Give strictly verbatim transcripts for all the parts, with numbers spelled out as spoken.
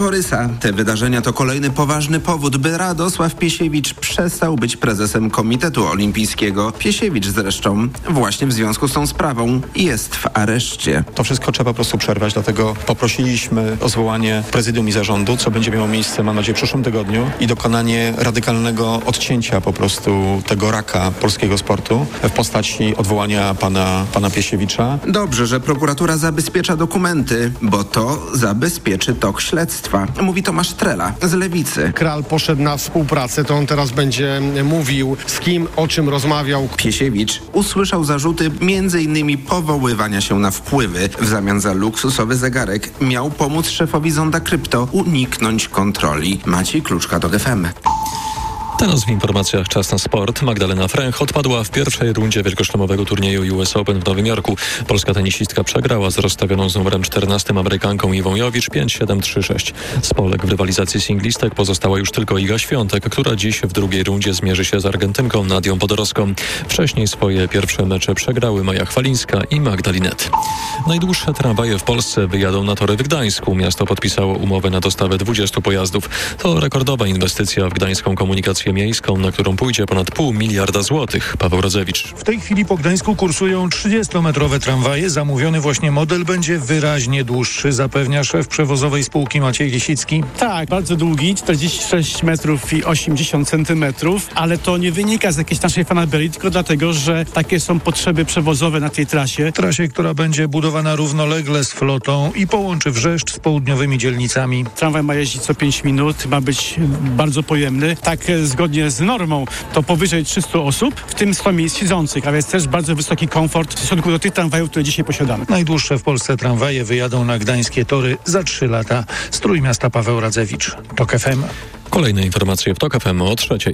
Borysa. Te wydarzenia to kolejny poważny powód, by Radosław Piesiewicz przestał być prezesem Komitetu Olimpijskiego. Piesiewicz zresztą właśnie w związku z tą sprawą jest w areszcie. To wszystko trzeba po prostu przerwać, dlatego poprosiliśmy o zwołanie prezydium i zarządu, co będzie miało miejsce, mam nadzieję, w przyszłym tygodniu i dokonanie radykalnego odcięcia po prostu tego raka polskiego sportu w postaci odwołania pana, pana Piesiewicza. Dobrze, że prokuratura zabezpiecza dokumenty, bo to zabezpieczy tok śledztwa. Mówi Tomasz Trela z Lewicy. Kral poszedł na współpracę, to on teraz będzie mówił, z kim, o czym rozmawiał. Piesiewicz usłyszał zarzuty między innymi powoływania się na wpływy. W zamian za luksusowy zegarek miał pomóc szefowi Zonda Krypto uniknąć kontroli. Maciej Kluczka, TOK F M. Teraz w informacjach czas na sport. Magdalena Fręch odpadła w pierwszej rundzie wielkoszlemowego turnieju U S Open w Nowym Jorku. Polska tenisistka przegrała z rozstawioną z numerem czternastym Amerykanką Iwą Jowicz pięć siedem trzy sześć. Z Polek w rywalizacji singlistek pozostała już tylko Iga Świątek, która dziś w drugiej rundzie zmierzy się z Argentynką Nadią Podorowską. Wcześniej swoje pierwsze mecze przegrały Maja Chwalińska i Magda Linette. Najdłuższe tramwaje w Polsce wyjadą na tory w Gdańsku. Miasto podpisało umowę na dostawę dwudziestu pojazdów. To rekordowa inwestycja w gdańską komunikację miejską, na którą pójdzie ponad pół miliarda złotych. Paweł Rodzewicz. W tej chwili po Gdańsku kursują trzydziestometrowe tramwaje. Zamówiony właśnie model będzie wyraźnie dłuższy, zapewnia szef przewozowej spółki Maciej Lisicki. Tak, bardzo długi, czterdzieści sześć metrów i osiemdziesiąt centymetrów, ale to nie wynika z jakiejś naszej fanaberii, tylko dlatego, że takie są potrzeby przewozowe na tej trasie. Trasie, która będzie budowana równolegle z flotą i połączy Wrzeszcz z południowymi dzielnicami. Tramwaj ma jeździć co pięć minut, ma być bardzo pojemny. Tak zgodnie z normą to powyżej trzystu osób, w tym sto miejsc siedzących, a więc też bardzo wysoki komfort w stosunku do tych tramwajów, które dzisiaj posiadamy. Najdłuższe w Polsce tramwaje wyjadą na gdańskie tory za trzy lata. Z Trójmiasta Paweł Radzewicz. TOK F M. Kolejne informacje w TOK F M o trzeciej.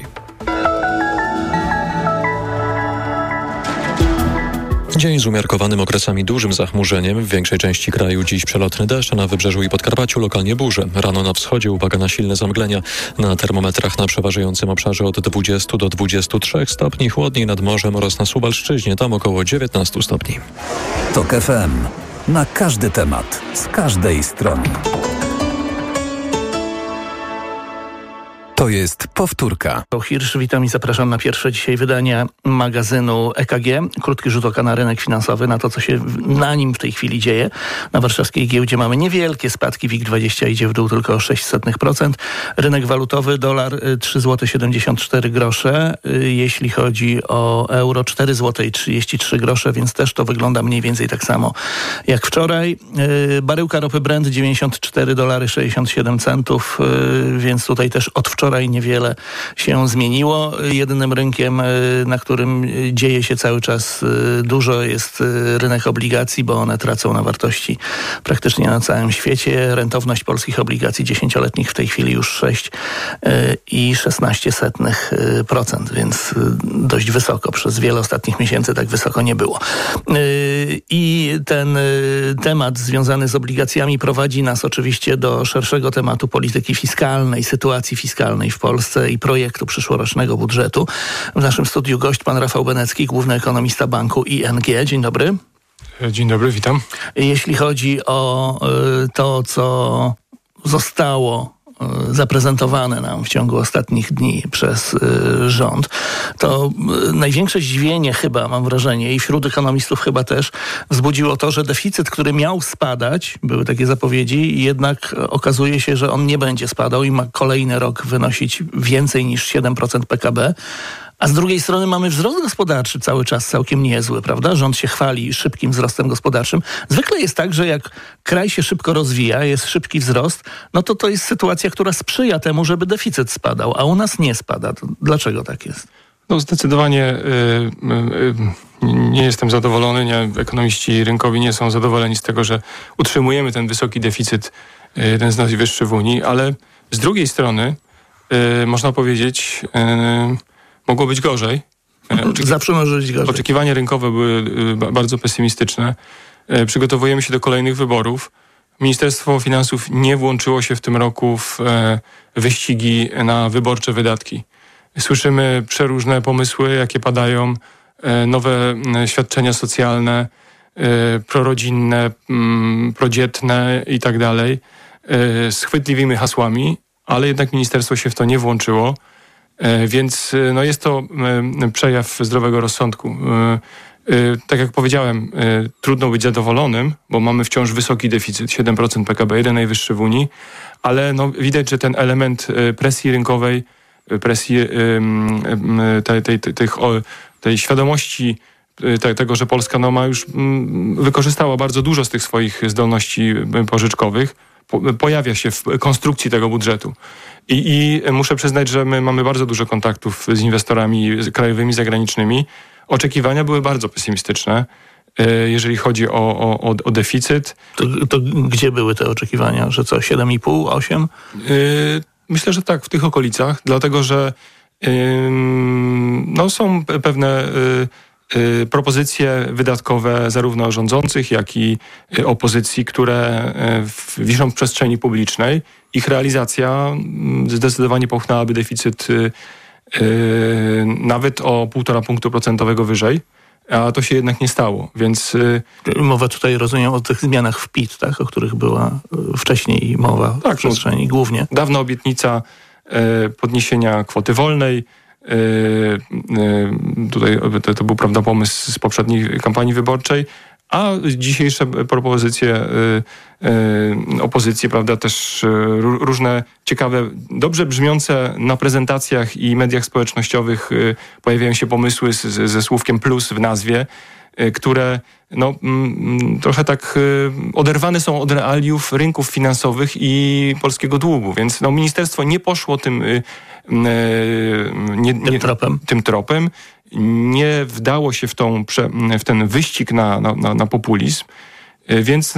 Dzień z umiarkowanym okresami dużym zachmurzeniem. W większej części kraju dziś przelotny deszcz, a na wybrzeżu i Podkarpaciu lokalnie burze. Rano na wschodzie uwaga na silne zamglenia. Na termometrach na przeważającym obszarze od dwudziestu do dwudziestu trzech stopni, chłodniej nad morzem oraz na Suwalszczyźnie, tam około dziewiętnastu stopni. TOK F M. Na każdy temat, z każdej strony. To jest powtórka. Hirsch, witam i zapraszam na pierwsze dzisiaj wydanie magazynu E K G. Krótki rzut oka na rynek finansowy, na to, co się na nim w tej chwili dzieje. Na warszawskiej giełdzie mamy niewielkie spadki. WIG dwadzieścia idzie w dół tylko o sześć dziesiątych procent. Rynek walutowy, dolar trzy złote siedemdziesiąt cztery grosze. Jeśli chodzi o euro, cztery złote trzydzieści trzy grosze, więc też to wygląda mniej więcej tak samo jak wczoraj. Baryłka ropy Brent dziewięćdziesiąt cztery dolary sześćdziesiąt siedem centów, więc tutaj też od wczoraj niewiele się zmieniło. Jedynym rynkiem, na którym dzieje się cały czas dużo, jest rynek obligacji, bo one tracą na wartości praktycznie na całym świecie. Rentowność polskich obligacji dziesięcioletnich w tej chwili już sześć i szesnaście setnych procent, więc dość wysoko. Przez wiele ostatnich miesięcy tak wysoko nie było. I ten temat związany z obligacjami prowadzi nas oczywiście do szerszego tematu polityki fiskalnej, sytuacji fiskalnej w Polsce i projektu przyszłorocznego budżetu. W naszym studiu gość pan Rafał Benecki, główny ekonomista banku I N G. Dzień dobry. Dzień dobry, witam. Jeśli chodzi o y, to, co zostało zaprezentowane nam w ciągu ostatnich dni przez y, rząd, to y, największe zdziwienie chyba, mam wrażenie, i wśród ekonomistów chyba też, wzbudziło to, że deficyt, który miał spadać, były takie zapowiedzi, jednak okazuje się, że on nie będzie spadał i ma kolejny rok wynosić więcej niż siedem procent P K B. A z drugiej strony mamy wzrost gospodarczy cały czas całkiem niezły, prawda? Rząd się chwali szybkim wzrostem gospodarczym. Zwykle jest tak, że jak kraj się szybko rozwija, jest szybki wzrost, no to to jest sytuacja, która sprzyja temu, żeby deficyt spadał, a u nas nie spada. To dlaczego tak jest? No zdecydowanie y, y, y, nie jestem zadowolony. Nie, ekonomiści rynkowi nie są zadowoleni z tego, że utrzymujemy ten wysoki deficyt, y, jeden z najwyższych w Unii, ale z drugiej strony y, można powiedzieć... Y, Mogło być gorzej. Oczeki- Zawsze może być gorzej. Oczekiwania rynkowe były bardzo pesymistyczne. Przygotowujemy się do kolejnych wyborów. Ministerstwo Finansów nie włączyło się w tym roku w wyścigi na wyborcze wydatki. Słyszymy przeróżne pomysły, jakie padają, nowe świadczenia socjalne, prorodzinne, prodzietne i tak dalej. y, z chwytliwymi hasłami, ale jednak ministerstwo się w to nie włączyło, y, więc y, no jest to y, przejaw zdrowego rozsądku. Y, y, tak jak powiedziałem, y, trudno być zadowolonym, bo mamy wciąż wysoki deficyt, siedem procent P K B, jeden najwyższy w Unii, ale no, widać, że ten element y, presji rynkowej, y, presji y, y, tej, tej, tej, tej, tej świadomości Te, tego, że Polska no, ma już mm, wykorzystała bardzo dużo z tych swoich zdolności pożyczkowych, po, pojawia się w konstrukcji tego budżetu. I, I muszę przyznać, że my mamy bardzo dużo kontaktów z inwestorami krajowymi, zagranicznymi. Oczekiwania były bardzo pesymistyczne, jeżeli chodzi o, o, o deficyt. To, to gdzie były te oczekiwania? Że co, siedem i pół, osiem? Myślę, że tak, w tych okolicach, dlatego że yy, no, są pewne yy, propozycje wydatkowe zarówno rządzących, jak i opozycji, które wiszą w przestrzeni publicznej. Ich realizacja zdecydowanie popchnęłaby deficyt nawet o półtora punktu procentowego wyżej, a to się jednak nie stało, więc... Mowa tutaj, rozumiem, o tych zmianach w P I T, tak? O których była wcześniej mowa tak, w przestrzeni no, głównie. Dawna obietnica podniesienia kwoty wolnej. Tutaj to, to był prawda pomysł z poprzedniej kampanii wyborczej, a dzisiejsze propozycje opozycji, prawda, też różne ciekawe, dobrze brzmiące na prezentacjach i mediach społecznościowych pojawiają się pomysły z, ze słówkiem plus w nazwie, które no, trochę tak oderwane są od realiów rynków finansowych i polskiego długu, więc no, ministerstwo nie poszło tym, nie, nie, tym tropem. Tym tropem. Nie wdało się w, tą, w ten wyścig na, na, na populizm, więc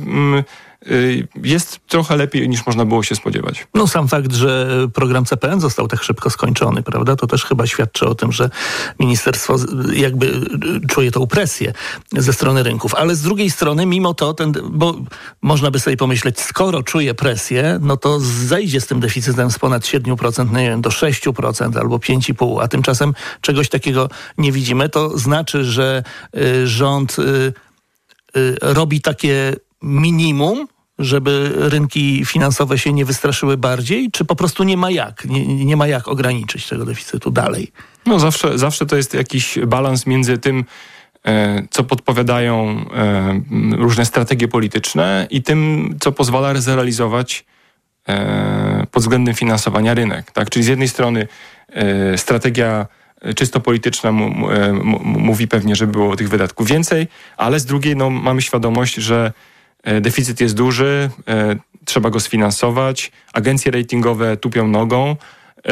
jest trochę lepiej niż można było się spodziewać. No sam fakt, że program C P N został tak szybko skończony, prawda, to też chyba świadczy o tym, że ministerstwo jakby czuje tą presję ze strony rynków. Ale z drugiej strony, mimo to, ten, bo można by sobie pomyśleć, skoro czuje presję, no to zejdzie z tym deficytem z ponad siedem procent, nie wiem, do sześć procent albo pięć i pół procent, a tymczasem czegoś takiego nie widzimy. To znaczy, że y, rząd y, y, robi takie minimum, żeby rynki finansowe się nie wystraszyły bardziej, czy po prostu nie ma jak, nie, nie ma jak ograniczyć tego deficytu dalej? No zawsze, zawsze to jest jakiś balans między tym, e, co podpowiadają e, różne strategie polityczne i tym, co pozwala zrealizować e, pod względem finansowania rynek. Tak? Czyli z jednej strony e, strategia czysto polityczna m- m- mówi pewnie, że było tych wydatków więcej, ale z drugiej no, mamy świadomość, że deficyt jest duży, e, trzeba go sfinansować, agencje ratingowe tupią nogą, e,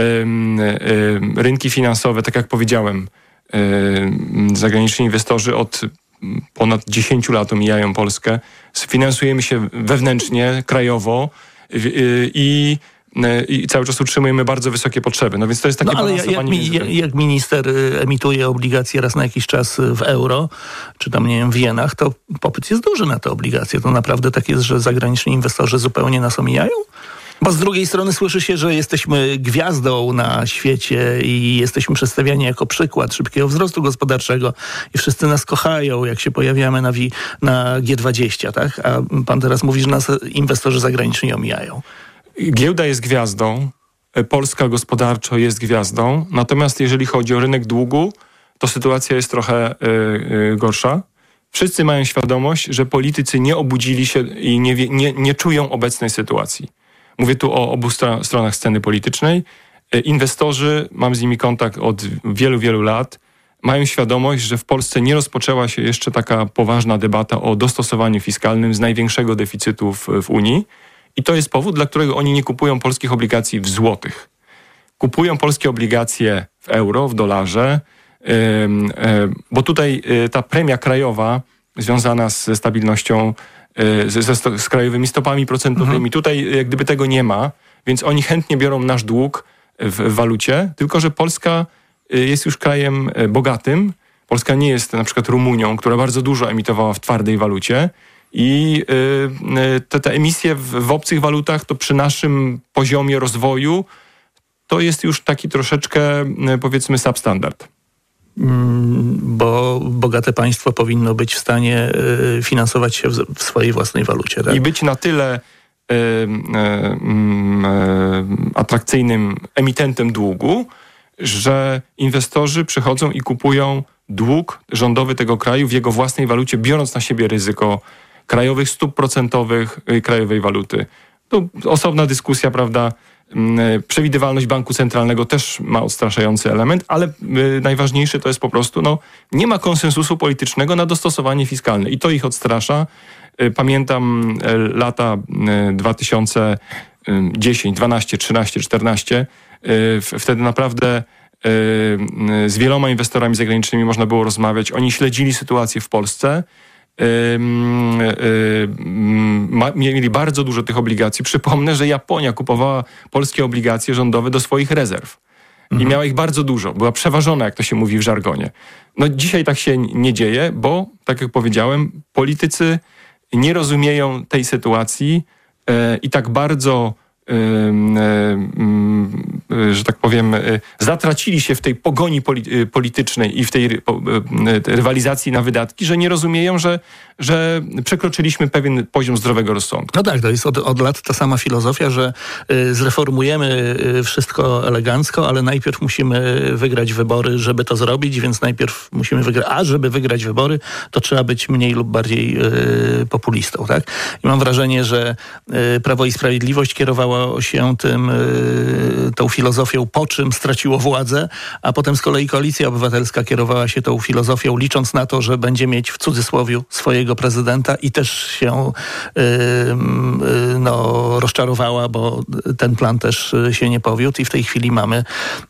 e, rynki finansowe, tak jak powiedziałem, e, zagraniczni inwestorzy od ponad dziesięć lat omijają Polskę, sfinansujemy się wewnętrznie, krajowo e, i i cały czas utrzymujemy bardzo wysokie potrzeby. No więc to jest takie no, ale balansowanie. Jak, jak, jak minister emituje obligacje raz na jakiś czas w euro, czy tam, nie wiem, w jenach, to popyt jest duży na te obligacje. To naprawdę tak jest, że zagraniczni inwestorzy zupełnie nas omijają? Bo z drugiej strony słyszy się, że jesteśmy gwiazdą na świecie i jesteśmy przedstawiani jako przykład szybkiego wzrostu gospodarczego i wszyscy nas kochają, jak się pojawiamy na, na G dwadzieścia, tak? A pan teraz mówi, że nas inwestorzy zagraniczni omijają. Giełda jest gwiazdą, Polska gospodarczo jest gwiazdą, natomiast jeżeli chodzi o rynek długu, to sytuacja jest trochę yy, gorsza. Wszyscy mają świadomość, że politycy nie obudzili się i nie, nie, nie czują obecnej sytuacji. Mówię tu o obu stron- stronach sceny politycznej. Yy, inwestorzy, mam z nimi kontakt od wielu, wielu lat, mają świadomość, że w Polsce nie rozpoczęła się jeszcze taka poważna debata o dostosowaniu fiskalnym z największego deficytu w, w Unii. I to jest powód, dla którego oni nie kupują polskich obligacji w złotych. Kupują polskie obligacje w euro, w dolarze, yy, yy, bo tutaj yy, ta premia krajowa związana ze stabilnością, yy, ze, z, z krajowymi stopami procentowymi, mhm. tutaj jak gdyby tego nie ma, więc oni chętnie biorą nasz dług w, w walucie, tylko że Polska yy, jest już krajem yy, bogatym. Polska nie jest na przykład Rumunią, która bardzo dużo emitowała w twardej walucie. I y, te, te emisje w, w obcych walutach to przy naszym poziomie rozwoju to jest już taki troszeczkę, powiedzmy, substandard. Mm, bo bogate państwo powinno być w stanie y, finansować się w, w swojej własnej walucie. Tak? I być na tyle y, y, y, atrakcyjnym emitentem długu, że inwestorzy przychodzą i kupują dług rządowy tego kraju w jego własnej walucie, biorąc na siebie ryzyko krajowych stóp procentowych i krajowej waluty. To osobna dyskusja, prawda? Przewidywalność banku centralnego też ma odstraszający element, ale najważniejsze to jest po prostu, no, nie ma konsensusu politycznego na dostosowanie fiskalne i to ich odstrasza. Pamiętam lata dwa tysiące dziesiąty, dwunasty, trzynasty, czternasty. Wtedy naprawdę z wieloma inwestorami zagranicznymi można było rozmawiać. Oni śledzili sytuację w Polsce. Mieli bardzo dużo tych obligacji. Przypomnę, że Japonia kupowała polskie obligacje rządowe do swoich rezerw. Mhm. I miała ich bardzo dużo. Była przeważona, jak to się mówi w żargonie. No dzisiaj tak się nie dzieje, bo, tak jak powiedziałem, politycy nie rozumieją tej sytuacji i tak bardzo, że tak powiem, zatracili się w tej pogoni politycznej i w tej rywalizacji na wydatki, że nie rozumieją, że, że przekroczyliśmy pewien poziom zdrowego rozsądku. No tak, to jest od, od lat ta sama filozofia, że zreformujemy wszystko elegancko, ale najpierw musimy wygrać wybory, żeby to zrobić, więc najpierw musimy wygrać, a żeby wygrać wybory, to trzeba być mniej lub bardziej populistą, tak? I mam wrażenie, że Prawo i Sprawiedliwość kierowało się tym, tą filozofią, po czym straciło władzę, a potem z kolei Koalicja Obywatelska kierowała się tą filozofią, licząc na to, że będzie mieć w cudzysłowie swojego prezydenta i też się yy, yy, no, rozczarowała, bo ten plan też się nie powiódł i w tej chwili mamy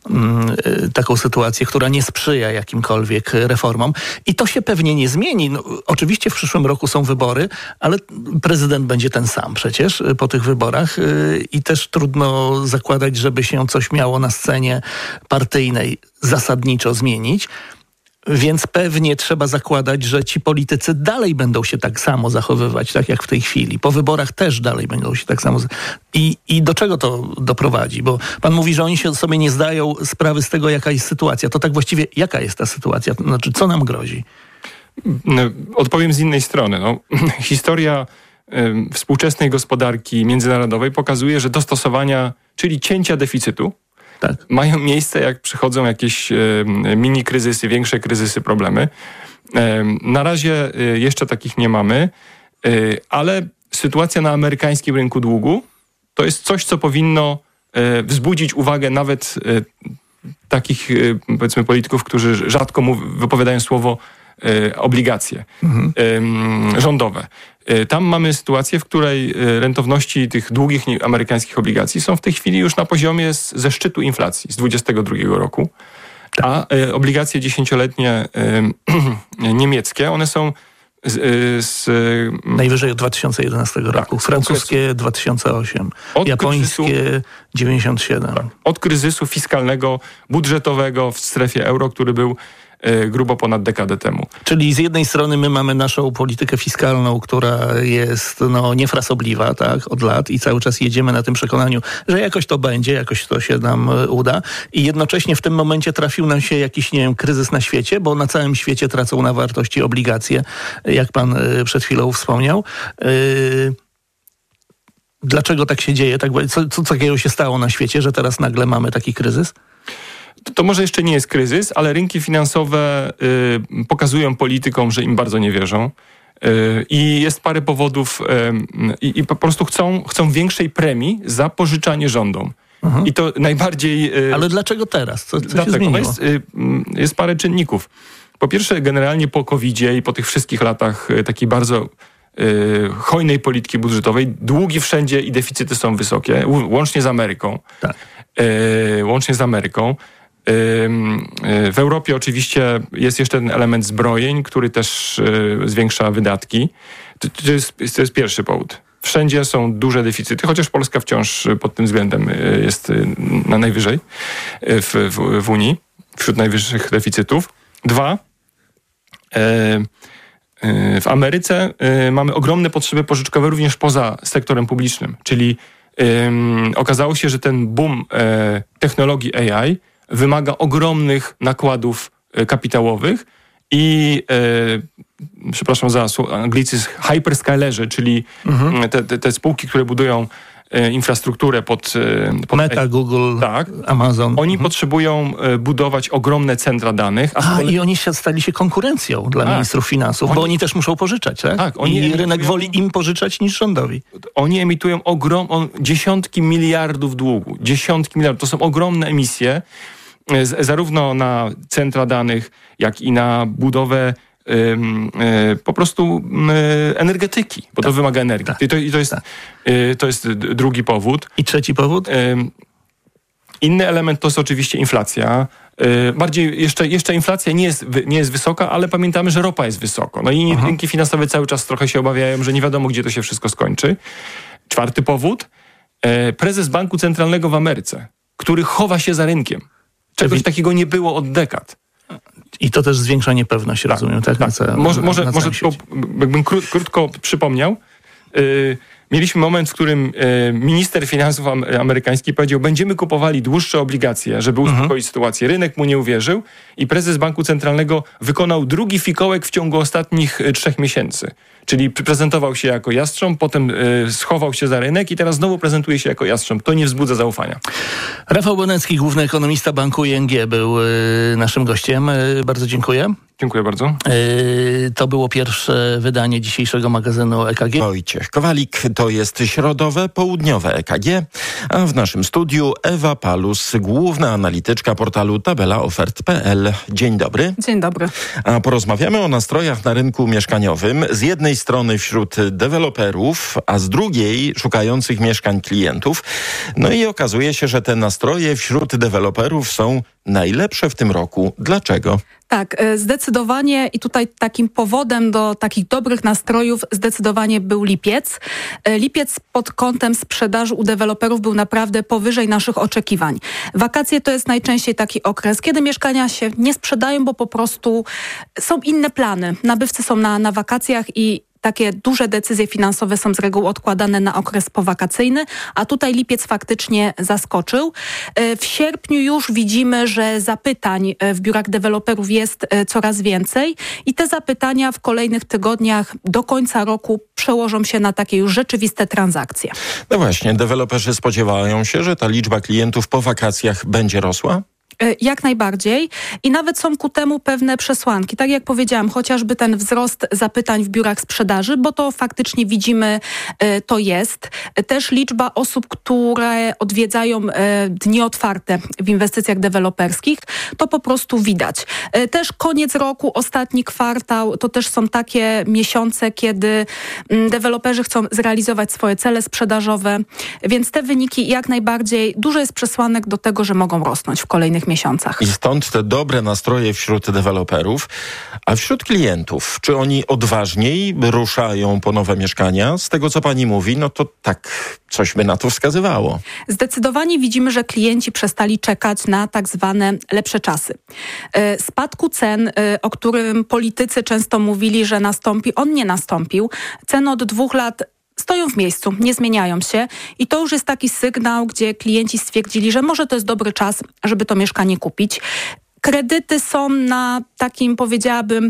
yy, taką sytuację, która nie sprzyja jakimkolwiek reformom i to się pewnie nie zmieni. No, oczywiście w przyszłym roku są wybory, ale prezydent będzie ten sam przecież po tych wyborach yy, i też trudno zakładać, żeby się coś miało na scenie partyjnej zasadniczo zmienić. Więc pewnie trzeba zakładać, że ci politycy dalej będą się tak samo zachowywać, tak jak w tej chwili. Po wyborach też dalej będą się tak samo... I, i do czego to doprowadzi? Bo pan mówi, że oni się sobie nie zdają sprawy z tego, jaka jest sytuacja. To tak właściwie jaka jest ta sytuacja? To znaczy, co nam grozi? No, odpowiem z innej strony. No, historia y, współczesnej gospodarki międzynarodowej pokazuje, że dostosowania, czyli cięcia deficytu, tak, mają miejsce, jak przychodzą jakieś e, mini kryzysy, większe kryzysy, problemy. E, na razie e, jeszcze takich nie mamy, e, ale sytuacja na amerykańskim rynku długu to jest coś, co powinno e, wzbudzić uwagę nawet e, takich, e, powiedzmy, polityków, którzy rzadko mów, wypowiadają słowo e, obligacje mhm. e, rządowe. Tam mamy sytuację, w której rentowności tych długich amerykańskich obligacji są w tej chwili już na poziomie z, ze szczytu inflacji z dwudziestego drugiego roku, a obligacje dziesięcioletnie niemieckie, one są z, z, najwyżej od dwa tysiące jedenastego tak, roku, francuskie dwa tysiące osiem, japońskie kryzysu, dziewięćdziesiąt siedem. Tak, od kryzysu fiskalnego, budżetowego w strefie euro, który był grubo ponad dekadę temu. Czyli z jednej strony my mamy naszą politykę fiskalną, która jest no, niefrasobliwa, tak, od lat i cały czas jedziemy na tym przekonaniu, że jakoś to będzie, jakoś to się nam uda i jednocześnie w tym momencie trafił nam się jakiś, nie wiem, kryzys na świecie, bo na całym świecie tracą na wartości obligacje, jak pan y, przed chwilą wspomniał. Y, dlaczego tak się dzieje? Tak, co, co takiego się stało na świecie, że teraz nagle mamy taki kryzys? To może jeszcze nie jest kryzys, ale rynki finansowe y, pokazują politykom, że im bardzo nie wierzą. Y, I jest parę powodów y, i po prostu chcą, chcą większej premii za pożyczanie rządom. Mhm. I to najbardziej... Y, ale dlaczego teraz? Co, co dlatego, się zmieniło? Jest, y, jest parę czynników. Po pierwsze, generalnie po kowidzie i po tych wszystkich latach y, takiej bardzo y, hojnej polityki budżetowej, długi wszędzie i deficyty są wysokie, łącznie z Ameryką. Tak. Y, łącznie z Ameryką. W Europie oczywiście jest jeszcze ten element zbrojeń, który też zwiększa wydatki. To jest, to jest pierwszy powód. Wszędzie są duże deficyty, chociaż Polska wciąż pod tym względem jest na najwyżej w, w, w Unii, wśród najwyższych deficytów. Dwa, w Ameryce mamy ogromne potrzeby pożyczkowe również poza sektorem publicznym, czyli okazało się, że ten boom technologii A I wymaga ogromnych nakładów kapitałowych i e, przepraszam za anglicyzm, hyperscalerzy, czyli mhm. te, te, te spółki, które budują e, infrastrukturę pod, pod... Meta, Google, tak, Amazon. Oni mhm. potrzebują e, budować ogromne centra danych. A, a kolei... i oni się stali się konkurencją dla tak. ministrów finansów, oni... bo oni też muszą pożyczać, tak? tak oni I emitują... rynek woli im pożyczać niż rządowi. Oni emitują ogrom... on... dziesiątki miliardów długu. Dziesiątki miliardów. To są ogromne emisje, z, zarówno na centra danych, jak i na budowę ym, y, po prostu y, energetyki, bo tak. to wymaga energii. Tak. I, to, i to, jest, tak. y, to jest drugi powód. I trzeci powód? Y, inny element to jest oczywiście inflacja. Y, bardziej jeszcze, jeszcze inflacja nie jest, nie jest wysoka, ale pamiętamy, że ropa jest wysoko. No i Aha. rynki finansowe cały czas trochę się obawiają, że nie wiadomo, gdzie to się wszystko skończy. Czwarty powód. Y, prezes Banku Centralnego w Ameryce, który chowa się za rynkiem. Czegoś takiego nie było od dekad. I to też zwiększa niepewność, tak, rozumiem. Tak? tak. Co, może może, może to, jakbym kró, krótko przypomniał. Yy, mieliśmy moment, w którym yy, minister finansów am, amerykański powiedział, będziemy kupowali dłuższe obligacje, żeby uspokoić mhm. sytuację. Rynek mu nie uwierzył i prezes Banku Centralnego wykonał drugi fikołek w ciągu ostatnich y, trzech miesięcy. Czyli prezentował się jako jastrząb, potem y, schował się za rynek i teraz znowu prezentuje się jako jastrząb. To nie wzbudza zaufania. Rafał Bonecki, główny ekonomista banku I N G, był y, naszym gościem. Y, bardzo dziękuję. Dziękuję bardzo. Y, to było pierwsze wydanie dzisiejszego magazynu E K G. Wojciech Kowalik, to jest środowe, południowe E K G, a w naszym studiu Ewa Palus, główna analityczka portalu tabela ofert kropka p l. Dzień dobry. Dzień dobry. A porozmawiamy o nastrojach na rynku mieszkaniowym. Z jednej strony wśród deweloperów, a z drugiej szukających mieszkań klientów. No i okazuje się, że te nastroje wśród deweloperów są najlepsze w tym roku. Dlaczego? Tak, zdecydowanie i tutaj takim powodem do takich dobrych nastrojów zdecydowanie był lipiec. Lipiec pod kątem sprzedaży u deweloperów był naprawdę powyżej naszych oczekiwań. Wakacje to jest najczęściej taki okres, kiedy mieszkania się nie sprzedają, bo po prostu są inne plany. Nabywcy są na, na wakacjach i takie duże decyzje finansowe są z reguły odkładane na okres powakacyjny, a tutaj lipiec faktycznie zaskoczył. W sierpniu już widzimy, że zapytań w biurach deweloperów jest coraz więcej i te zapytania w kolejnych tygodniach do końca roku przełożą się na takie już rzeczywiste transakcje. No właśnie, deweloperzy spodziewają się, że ta liczba klientów po wakacjach będzie rosła? Jak najbardziej i nawet są ku temu pewne przesłanki. Tak jak powiedziałam, chociażby ten wzrost zapytań w biurach sprzedaży, bo to faktycznie widzimy, to jest. Też liczba osób, które odwiedzają dni otwarte w inwestycjach deweloperskich, to po prostu widać. Też koniec roku, ostatni kwartał, to też są takie miesiące, kiedy deweloperzy chcą zrealizować swoje cele sprzedażowe, więc te wyniki jak najbardziej, dużo jest przesłanek do tego, że mogą rosnąć w kolejnych miesiącach. I stąd te dobre nastroje wśród deweloperów, a wśród klientów, czy oni odważniej ruszają po nowe mieszkania? Z tego, co pani mówi, no to tak coś by na to wskazywało. Zdecydowanie widzimy, że klienci przestali czekać na tak zwane lepsze czasy. Spadku cen, o którym politycy często mówili, że nastąpi, on nie nastąpił. Ceny od dwóch lat stoją w miejscu, nie zmieniają się i to już jest taki sygnał, gdzie klienci stwierdzili, że może to jest dobry czas, żeby to mieszkanie kupić. Kredyty są na takim, powiedziałabym,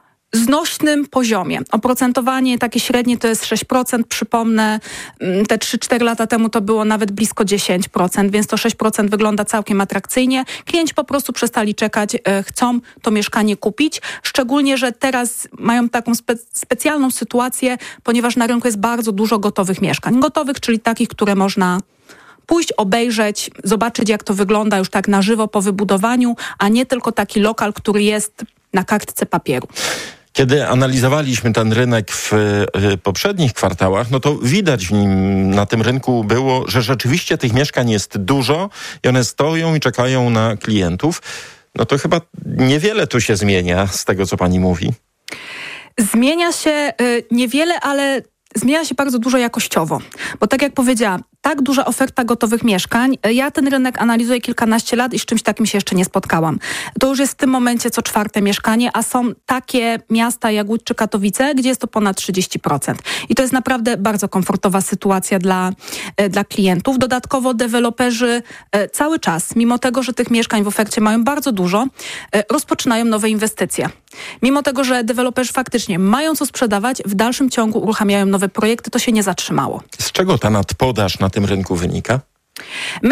znośnym poziomie. Oprocentowanie takie średnie to jest sześć procent. Przypomnę, te trzy cztery lata temu to było nawet blisko dziesięć procent, więc to sześć procent wygląda całkiem atrakcyjnie. Klienci po prostu przestali czekać, chcą to mieszkanie kupić. Szczególnie, że teraz mają taką spe- specjalną sytuację, ponieważ na rynku jest bardzo dużo gotowych mieszkań. Gotowych, czyli takich, które można pójść, obejrzeć, zobaczyć, jak to wygląda już tak na żywo po wybudowaniu, a nie tylko taki lokal, który jest na kartce papieru. Kiedy analizowaliśmy ten rynek w, w poprzednich kwartałach, no to widać w nim, na tym rynku było, że rzeczywiście tych mieszkań jest dużo i one stoją i czekają na klientów. No to chyba niewiele tu się zmienia z tego, co pani mówi. Zmienia się y, niewiele, ale zmienia się bardzo dużo jakościowo, bo tak jak powiedziałam, tak duża oferta gotowych mieszkań. Ja ten rynek analizuję kilkanaście lat i z czymś takim się jeszcze nie spotkałam. To już jest w tym momencie co czwarte mieszkanie, a są takie miasta jak Łódź czy Katowice, gdzie jest to ponad trzydzieści procent. I to jest naprawdę bardzo komfortowa sytuacja dla, dla klientów. Dodatkowo deweloperzy cały czas, mimo tego, że tych mieszkań w ofercie mają bardzo dużo, rozpoczynają nowe inwestycje. Mimo tego, że deweloperzy faktycznie mają co sprzedawać, w dalszym ciągu uruchamiają nowe projekty, to się nie zatrzymało. Z czego ta nadpodaż na tym rynku wynika? My